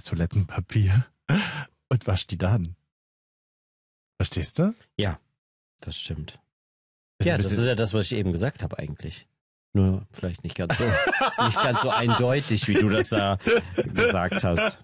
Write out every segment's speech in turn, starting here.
Toilettenpapier und wasche die dann. Verstehst du? Ja, das stimmt. Ist Ja, ein das bisschen- ist ja das, was ich eben gesagt habe eigentlich. Nur vielleicht nicht ganz so, nicht ganz so eindeutig, wie du das da gesagt hast.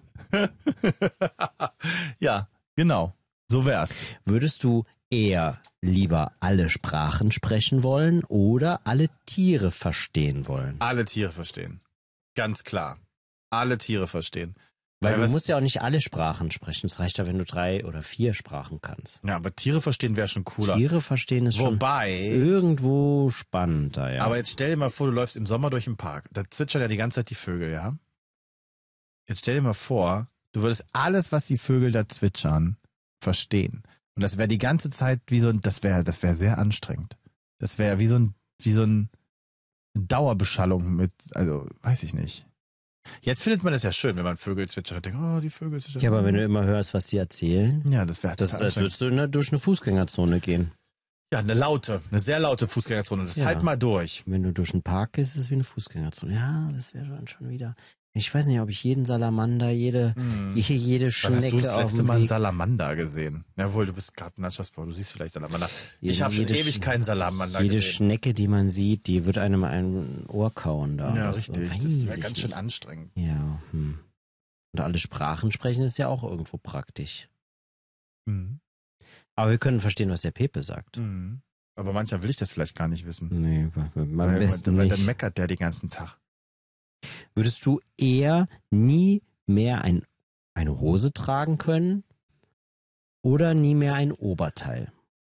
Ja, genau. So wär's. Würdest du eher lieber alle Sprachen sprechen wollen oder alle Tiere verstehen wollen? Alle Tiere verstehen. Ganz klar. Alle Tiere verstehen. Weil du was- musst ja auch nicht alle Sprachen sprechen. Es reicht ja, wenn du 3 oder 4 Sprachen kannst. Ja, aber Tiere verstehen wäre schon cooler. Tiere verstehen ist schon Wobei, irgendwo spannender, ja. aber jetzt stell dir mal vor, du läufst im Sommer durch den Park. Da zwitschern ja die ganze Zeit die Vögel, ja? Jetzt stell dir mal vor, du würdest alles, was die Vögel da zwitschern, verstehen. Und das wäre die ganze Zeit wie so ein, das wäre sehr anstrengend. Das wäre wie so ein Dauerbeschallung mit, also, weiß ich nicht. Jetzt findet man das ja schön, wenn man Vögel zwitschert und denkt, oh, die Vögel zwitschern. Ja, aber wenn du immer hörst, was die erzählen, Ja, das wäre das ist, als würdest du durch eine Fußgängerzone gehen. Ja, eine sehr laute Fußgängerzone. Das Ja. halt mal durch. Wenn du durch einen Park gehst, ist es wie eine Fußgängerzone. Ja, das wäre dann schon wieder. Ich weiß nicht, ob ich jeden Salamander, jede Wann hast du Schnecke das auf letzte dem Mal einen Weg. Salamander gesehen? Jawohl, du bist Gartenlandschaftsbau, du siehst vielleicht Salamander. Ich habe schon jede ewig keinen Salamander Jede gesehen. Schnecke, die man sieht, die wird einem ein Ohr kauen da. Ja, Also, richtig. weiß Das wäre ich ganz schön nicht. anstrengend. Ja, Und alle Sprachen sprechen ist ja auch irgendwo praktisch. Mhm. Aber wir können verstehen, was der Pepe sagt. Mhm. Aber manchmal will ich das vielleicht gar nicht wissen. Nee, am besten Weil dann nicht. meckert der den ganzen Tag. Würdest du eher nie mehr eine Hose tragen können oder nie mehr ein Oberteil?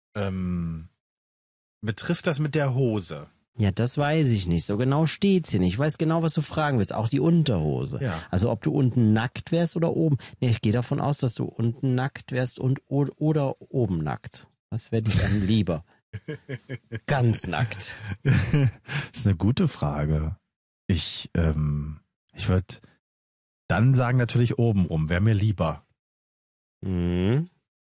Betrifft das mit der Hose? Ja, das weiß ich nicht. So genau steht's hier nicht. Ich weiß genau, was du fragen willst. Auch die Unterhose. Ja. Also ob du unten nackt wärst oder oben. Nee, ich gehe davon aus, dass du unten nackt wärst oder oben nackt. Was wäre dir dann lieber? Ganz nackt. Das ist eine gute Frage. Ich würde dann sagen natürlich obenrum. Wäre mir lieber. Mhm.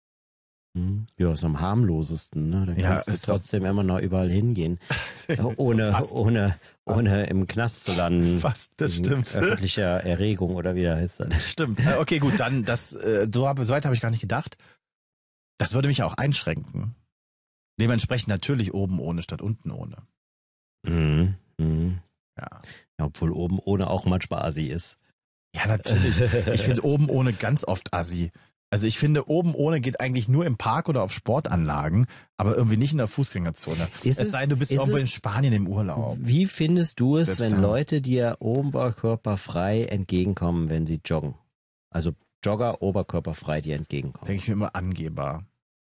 Ja, ist am harmlosesten, ne? Da Ja, kannst du ist doch- trotzdem immer noch überall hingehen. Fast. ohne im Knast zu landen. Fast, das Wegen stimmt. Öffentlicher Erregung oder wie der heißt das. Stimmt. Okay, gut, dann so weit habe ich gar nicht gedacht. Das würde mich auch einschränken. Dementsprechend natürlich oben ohne statt unten ohne. Mhm. Mhm. Ja. Ja, obwohl oben ohne auch manchmal assi ist. Ja, natürlich. Ich finde oben ohne ganz oft assi. Also ich finde, oben ohne geht eigentlich nur im Park oder auf Sportanlagen, aber irgendwie nicht in der Fußgängerzone. Ist Es es- sei denn, du bist ist irgendwo in es- Spanien im Urlaub. Wie findest du es, Selbst wenn da. Leute dir oberkörperfrei entgegenkommen, wenn sie joggen? Also Jogger oberkörperfrei dir entgegenkommen. Denke ich mir immer angeber.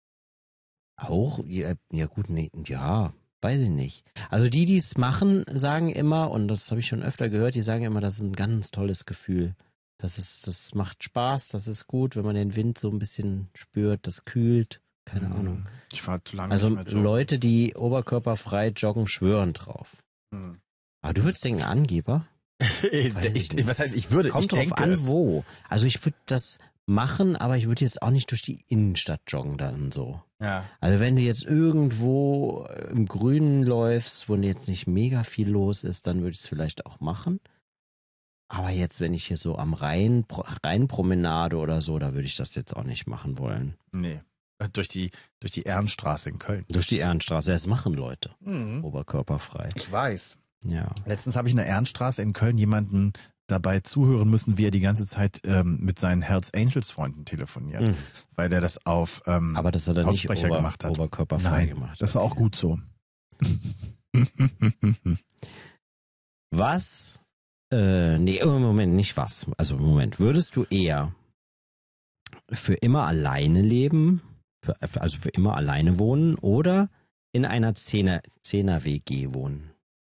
Auch? Ja gut, nee, ja, weiß ich nicht. Also die es machen, sagen immer, und das habe ich schon öfter gehört, die sagen immer, das ist ein ganz tolles Gefühl. Das macht Spaß, das ist gut, wenn man den Wind so ein bisschen spürt, das kühlt, keine Ahnung. Ich war zu lange Also nicht mehr joggen. Leute, die oberkörperfrei joggen, schwören drauf. Hm. Aber du würdest denken, Angeber? ich nicht. Was heißt, ich würde? Kommt ich drauf denke an, es. wo. Also ich würde das machen, aber ich würde jetzt auch nicht durch die Innenstadt joggen dann so. Ja. Also wenn du jetzt irgendwo im Grünen läufst, wo jetzt nicht mega viel los ist, dann würde ich es vielleicht auch machen. Aber jetzt, wenn ich hier so am Rheinpromenade oder so, da würde ich das jetzt auch nicht machen wollen. Nee. Durch die Ehrenstraße in Köln. Durch die Ehrenstraße, das machen Leute. Mhm. Oberkörperfrei. Ich weiß. Ja. Letztens habe ich in der Ehrenstraße in Köln jemanden dabei zuhören müssen, wie er die ganze Zeit mit seinen Hells Angels Freunden telefoniert, Mhm. weil der das auf Aber das hat er nicht Lautsprecher gemacht hat. oberkörperfrei Nein, gemacht. das war auch Okay. gut so. Was? Moment, nicht was. Also Moment, würdest du eher für immer alleine leben, also für immer alleine wohnen oder in einer Zehner-WG wohnen?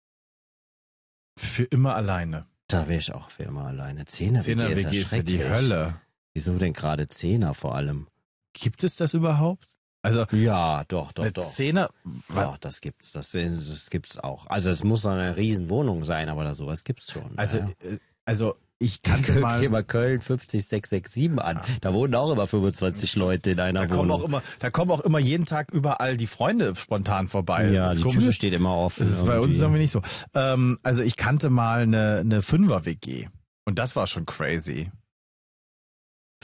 Für immer alleine. Da wäre ich auch für immer alleine. Zehner-WG Zehner-WG ist ja die schrecklich. Hölle. Wieso denn gerade Zehner vor allem? Gibt es das überhaupt? Also Ja, doch. eine Zehner, Doch, das gibt's. Das gibt's auch. Also es muss doch eine Riesenwohnung sein, aber sowas gibt's schon. also ich kannte Guck mal, dir mal Köln 50667 an. Da wohnen auch immer 25 Leute in einer da kommen Wohnung. auch immer jeden Tag überall die Freunde spontan vorbei. Ja, das die ist komisch. Tür steht immer offen. Das ist bei uns irgendwie. irgendwie nicht so. Also ich kannte mal eine Fünfer-WG und das war schon crazy.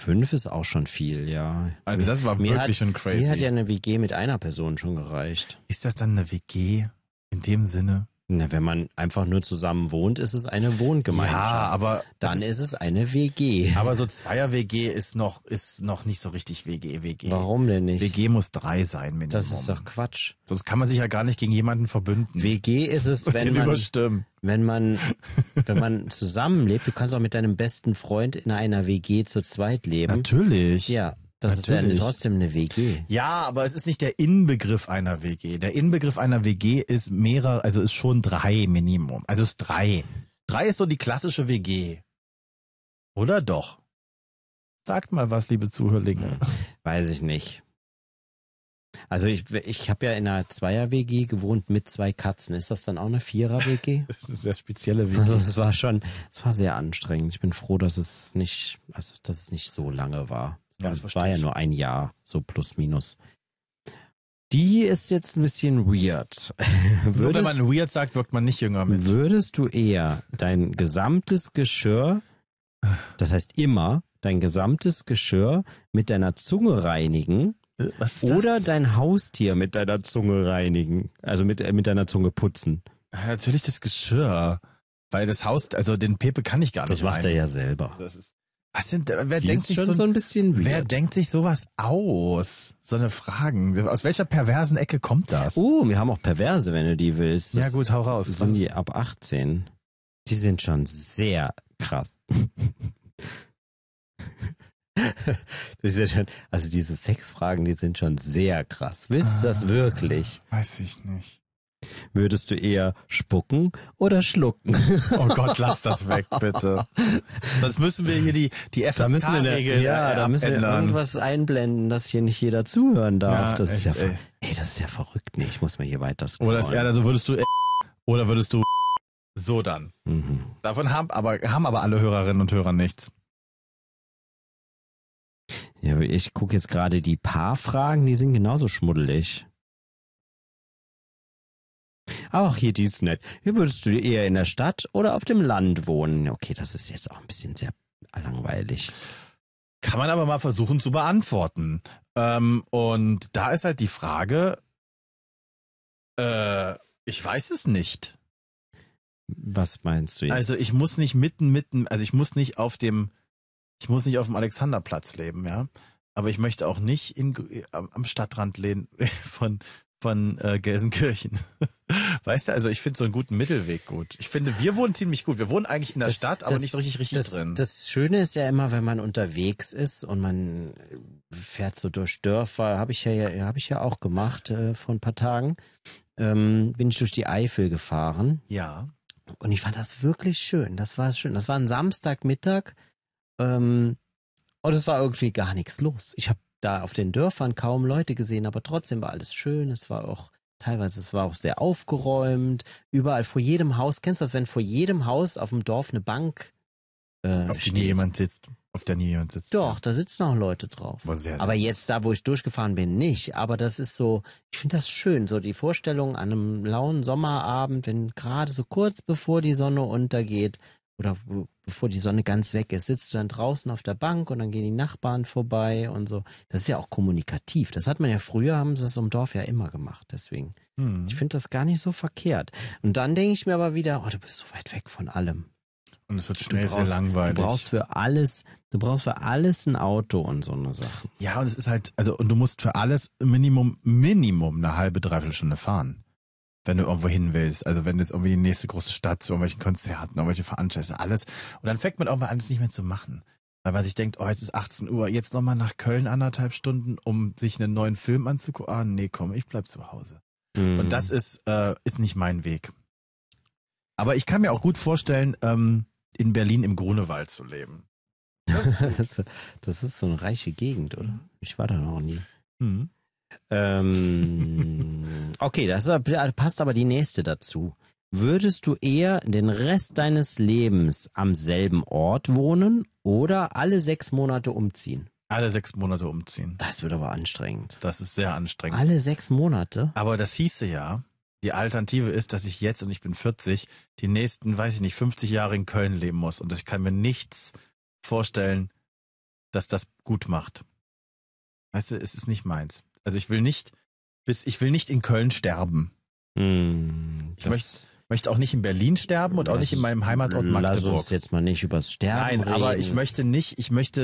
5 ist auch schon viel, ja. Also das war Mir wirklich schon Mir crazy. hat ja eine WG mit einer Person schon gereicht. Ist das dann eine WG in dem Sinne? Na, wenn man einfach nur zusammen wohnt, ist es eine Wohngemeinschaft. Ja, aber Dann ist es eine WG. Aber so Zweier-WG ist noch nicht so richtig WG. Warum denn nicht? WG muss 3 sein, Minimum. Das ist doch Quatsch. Sonst kann man sich ja gar nicht gegen jemanden verbünden. WG ist es, Und den überstimmen. wenn man zusammenlebt. Du kannst auch mit deinem besten Freund in einer WG zu zweit leben. Natürlich. Ja, das Natürlich. ist ja trotzdem eine WG. Ja, aber es ist nicht der Inbegriff einer WG. Der Inbegriff einer WG ist mehrere, also ist schon 3 Minimum. Also ist 3. 3 ist so die klassische WG. Oder doch? Sagt mal was, liebe Zuhörlinge. Weiß ich nicht. Also ich habe ja in einer Zweier-WG gewohnt mit 2 Katzen. Ist das dann auch eine Vierer-WG? Das ist eine sehr spezielle WG. Also es war sehr anstrengend. Ich bin froh, dass es nicht so lange war. Ja, das Es verstehe war ja ich. nur ein Jahr, so plus minus. Die ist jetzt ein bisschen weird. Nur wenn man weird sagt, wirkt man nicht jünger mit. Würdest du eher dein gesamtes Geschirr, das heißt immer dein gesamtes Geschirr mit deiner Zunge reinigen Was ist das? oder dein Haustier mit deiner Zunge reinigen? Also mit deiner Zunge putzen. Ja, natürlich das Geschirr. Weil das Haus, also den Pepe kann ich gar nicht Das macht er reinigen. ja selber. Das ist, wer Die denkt ist sich schon so ein bisschen wer weird. denkt sich sowas aus? So eine Fragen. Aus welcher perversen Ecke kommt das? Wir haben auch Perverse, wenn du die willst. Ja gut, hau raus. Sind die ab 18? Die sind schon sehr krass. Das ist ja schon, also diese Sexfragen, die sind schon sehr krass. Willst du das wirklich? Weiß ich nicht. Würdest du eher spucken oder schlucken? Oh Gott, lass das weg, bitte. Sonst müssen wir hier die Da müssen wir, FSK-Regeln da müssen wir ändern. irgendwas einblenden, dass hier nicht jeder zuhören darf. Ja, das ist ja, echt, ey. das ist ja verrückt. Nee, ich muss mal hier weiter scrollen. Oder ist eher, also würdest du oder würdest du so dann. Mhm. Davon haben aber alle Hörerinnen und Hörer nichts. Ja, ich gucke jetzt gerade die Paarfragen, die sind genauso schmuddelig. Auch hier, die ist nett. Hier würdest du eher in der Stadt oder auf dem Land wohnen? Okay, das ist jetzt auch ein bisschen sehr langweilig. Kann man aber mal versuchen zu beantworten. Und da ist halt die Frage, ich weiß es nicht. Was meinst du jetzt? Also ich muss nicht also ich muss nicht auf dem Alexanderplatz leben, ja. Aber ich möchte auch nicht am Stadtrand leben von Gelsenkirchen. Weißt du, also ich finde so einen guten Mittelweg gut. Ich finde, wir wohnen ziemlich gut. Wir wohnen eigentlich in der Stadt, aber nicht so richtig drin. Das Schöne ist ja immer, wenn man unterwegs ist und man fährt so durch Dörfer, habe ich ja auch gemacht vor ein paar Tagen, bin ich durch die Eifel gefahren. Ja. Und ich fand das wirklich schön. Das war schön. Das war ein Samstagmittag und es war irgendwie gar nichts los. Ich habe da auf den Dörfern kaum Leute gesehen, aber trotzdem war alles schön. Es war auch sehr aufgeräumt. Überall vor jedem Haus, kennst du das, wenn vor jedem Haus auf dem Dorf eine Bank Auf der nie jemand sitzt. Doch, da sitzen auch Leute drauf. War sehr, sehr Aber jetzt da, wo ich durchgefahren bin, nicht. Aber das ist so, ich finde das schön, so die Vorstellung an einem lauen Sommerabend, wenn gerade so kurz bevor die Sonne untergeht oder bevor die Sonne ganz weg ist, sitzt du dann draußen auf der Bank und dann gehen die Nachbarn vorbei und so. Das ist ja auch kommunikativ. Das hat man ja früher, haben sie das im Dorf ja immer gemacht. Deswegen, ich finde das gar nicht so verkehrt. Und dann denke ich mir aber wieder, du bist so weit weg von allem. Und es wird schnell sehr langweilig. Du brauchst für alles ein Auto und so eine Sache. Ja, und es ist halt, und du musst für alles Minimum eine halbe, dreiviertel Stunde fahren. Wenn du irgendwo hin willst. Also wenn du jetzt irgendwie in die nächste große Stadt zu irgendwelchen Konzerten, irgendwelche Veranstaltungen, alles. Und dann fängt man irgendwann alles nicht mehr zu machen. Weil man sich denkt, jetzt ist 18 Uhr, jetzt nochmal nach Köln 1,5 Stunden, um sich einen neuen Film anzugucken. Nee, komm, ich bleib zu Hause. Und das ist nicht mein Weg. Aber ich kann mir auch gut vorstellen, in Berlin im Grunewald zu leben. Das ist so eine reiche Gegend, oder? Ich war da noch nie. Mhm. Okay, das passt aber die nächste dazu. Würdest du eher den Rest deines Lebens am selben Ort wohnen oder alle 6 Monate umziehen? Alle 6 Monate umziehen. Das wird aber anstrengend. Das ist sehr anstrengend. Alle 6 Monate? Aber das hieße ja, die Alternative ist, dass ich jetzt, und ich bin 40, die nächsten, 50 Jahre in Köln leben muss. Und ich kann mir nichts vorstellen, dass das gut macht. Weißt du, es ist nicht meins. Also ich will nicht in Köln sterben. Ich möchte auch nicht in Berlin sterben und auch nicht in meinem Heimatort Magdeburg. Lass uns jetzt mal nicht übers Sterben reden. Aber ich möchte nicht,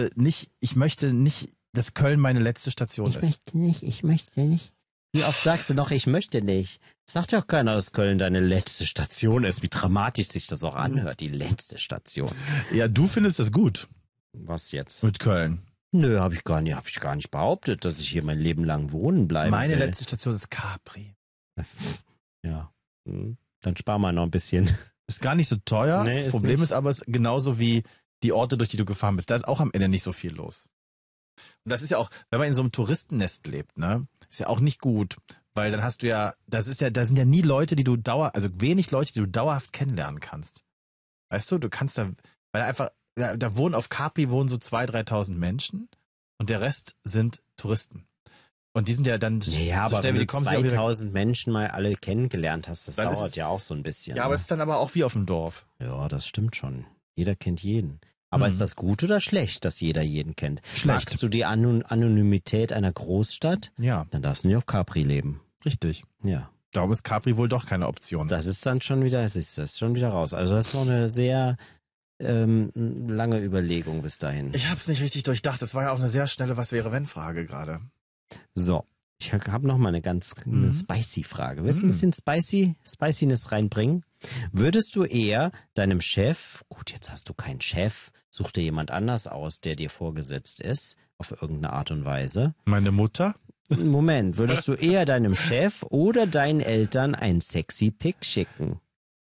dass Köln meine letzte Station ist. Ich möchte nicht. Wie oft sagst du noch, ich möchte nicht? Sagt ja auch keiner, dass Köln deine letzte Station ist. Wie dramatisch sich das auch anhört, die letzte Station. Ja, du findest das gut. Was jetzt? Mit Köln. Nö, hab ich gar nicht behauptet, dass ich hier mein Leben lang wohnen bleibe. Meine letzte Station ist Capri. Ja, dann spar mal noch ein bisschen. Ist gar nicht so teuer. Nee, das ist Problem nicht. ist aber, es ist genauso wie die Orte, durch die du gefahren bist. Da ist auch am Ende nicht so viel los. Und das ist ja auch, wenn man in so einem Touristennest lebt, ne, ist ja auch nicht gut. Weil dann hast du ja, da sind ja nie Leute, wenig Leute, die du dauerhaft kennenlernen kannst. Weißt du, weil da einfach, da wohnen auf Capri so 2.000, 3.000 Menschen und der Rest sind Touristen. Und die sind ja dann Ja, so aber schnell, wenn wie du die kommen, 2000 Menschen mal alle kennengelernt hast, das Dann ist dauert es- ja auch so ein bisschen. Ja, aber ne? es ist dann aber auch wie auf dem Dorf. Ja, das stimmt schon. Jeder kennt jeden. Aber ist das gut oder schlecht, dass jeder jeden kennt? Schlecht. Magst du die Anonymität einer Großstadt? Ja, Dann darfst du nicht auf Capri leben. richtig. Ja. Darum ist Capri wohl doch keine Option. Das ist dann schon wieder, das ist schon wieder raus. Also das ist noch eine sehr lange Überlegung bis dahin. Ich hab's nicht richtig durchdacht. Das war ja auch eine sehr schnelle Was-wäre-wenn-Frage gerade. So, ich habe noch mal eine spicy Frage. Willst du ein bisschen Spiciness reinbringen? Würdest du eher deinem Chef, gut, jetzt hast du keinen Chef, such dir jemand anders aus, der dir vorgesetzt ist, auf irgendeine Art und Weise. Meine Mutter? Moment, würdest du eher deinem Chef oder deinen Eltern ein sexy Pic schicken?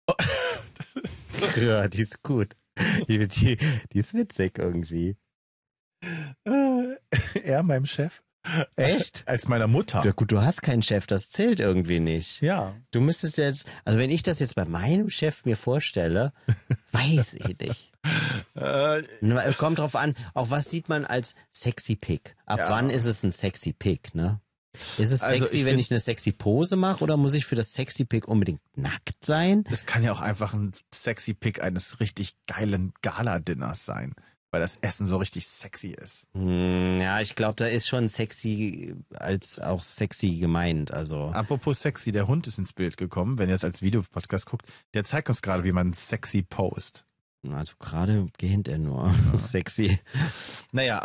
Ja, die ist gut. Die ist witzig irgendwie. Er, meinem Chef? Echt? Als meiner Mutter. Ja gut, du hast keinen Chef, das zählt irgendwie nicht. Ja. Du müsstest jetzt, also wenn ich das jetzt bei meinem Chef mir vorstelle, weiß ich nicht. Kommt drauf an, auch was sieht man als sexy Pic? Ab Ja. wann ist es ein sexy Pic, ne? Ist es Also sexy, ich wenn find- ich eine sexy Pose mache oder muss ich für das sexy Pic unbedingt nackt sein? Es kann ja auch einfach ein sexy Pick eines richtig geilen Gala-Dinners sein, weil das Essen so richtig sexy ist. Ja, ich glaube, da ist schon sexy als auch sexy gemeint, also. Apropos sexy, der Hund ist ins Bild gekommen, wenn ihr es als Videopodcast guckt. Der zeigt uns gerade, wie man sexy post. Also gerade gähnt er nur. Sexy. Naja,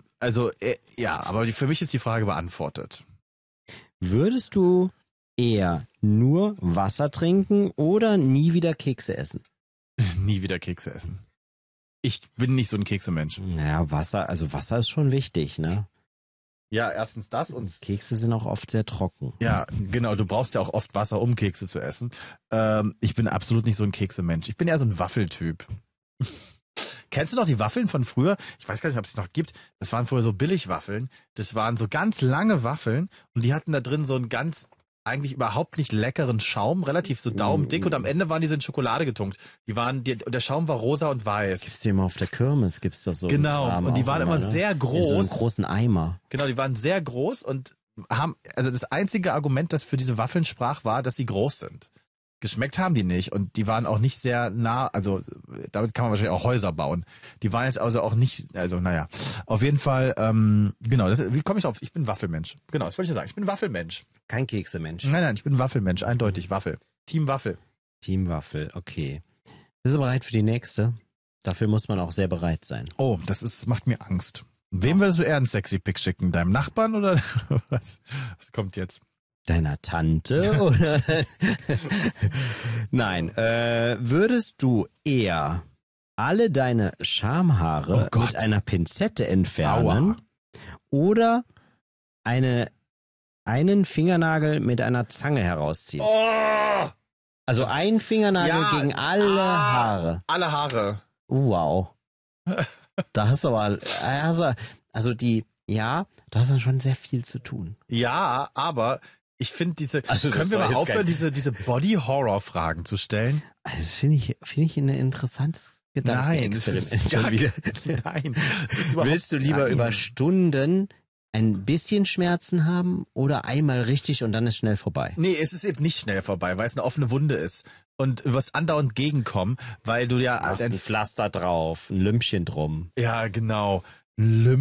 aber für mich ist die Frage beantwortet. Würdest du eher nur Wasser trinken oder nie wieder Kekse essen? Nie wieder Kekse essen. Ich bin nicht so ein Keksemensch. Naja, Wasser ist schon wichtig, ne? Ja, erstens das und Kekse sind auch oft sehr trocken. ja, genau, du brauchst ja auch oft Wasser, um Kekse zu essen. Ich bin absolut nicht so ein Keksemensch. Ich bin eher so ein Waffeltyp. Kennst du noch die Waffeln von früher? Ich weiß gar nicht, ob es die noch gibt. Das waren vorher so Billigwaffeln. Das waren so ganz lange Waffeln und die hatten da drin so einen ganz eigentlich überhaupt nicht leckeren Schaum, relativ so daumendick und am Ende waren die so in Schokolade getunkt. Und der Schaum war rosa und weiß. Gibt's die immer auf der Kirmes, gibt's doch so. Genau, Kram und die auch waren immer ne? sehr In so einem groß. großen Eimer. Genau, die waren sehr groß und also das einzige Argument, das für diese Waffeln sprach, war, dass sie groß sind. Geschmeckt haben die nicht und die waren auch nicht sehr nah, also damit kann man wahrscheinlich auch Häuser bauen. Die waren jetzt also auch nicht, also naja, auf jeden Fall, genau, wie komme ich drauf? Ich bin Waffelmensch. Genau, das wollte ich ja sagen, ich bin Waffelmensch. Kein Keksemensch. Nein, ich bin Waffelmensch, eindeutig Waffel. Team Waffel. Teamwaffel, okay. Bist du bereit für die nächste? Dafür muss man auch sehr bereit sein. Oh, macht mir Angst. Wem würdest du eher einen sexy Pick schicken? Deinem Nachbarn oder was? Was kommt jetzt? Deiner Tante oder? Nein, würdest du eher alle deine Schamhaare Oh Gott. mit einer Pinzette entfernen Aua. oder einen Fingernagel mit einer Zange herausziehen? Oh! Also ein Fingernagel Ja, gegen alle Haare. Alle Haare. Wow. Da hast du aber, also da hast du schon sehr viel zu tun. Ja, aber ich finde Also das können wir soll mal jetzt aufhören, kein- diese Body-Horror-Fragen zu stellen? Also das finde ich ein interessantes Gedankenexperiment. gar- schon wieder. Nein. Das ist überhaupt- Willst du lieber Nein. über Stunden ein bisschen Schmerzen haben oder einmal richtig und dann ist schnell vorbei? Nee, es ist eben nicht schnell vorbei, weil es eine offene Wunde ist. Und du wirst andauernd gegenkommen, weil du ja Hast ein Pflaster drauf, ein Lümpchen drum. ja, genau. Ein